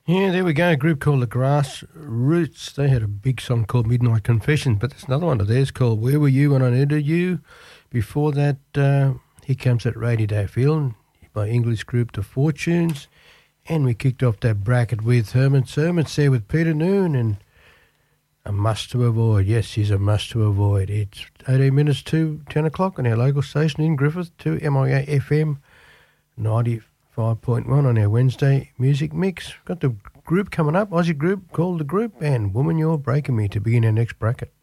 Yeah, there we go. A group called the Grassroots. They had a big song called Midnight Confession, but there's another one of theirs called Where Were You When I Needed You? Before that, Here Comes That Rainy Day Feeling by English group The Fortunes. And we kicked off that bracket with Herman Sermons there with Peter Noon and A Must to Avoid. Yes, he's a must to avoid. It's 18 minutes to 10 o'clock on our local station in Griffith to MIA FM 95.1 on our Wednesday music mix. Got the group coming up, Aussie group called The Group, and Woman You're Breaking Me to begin our next bracket.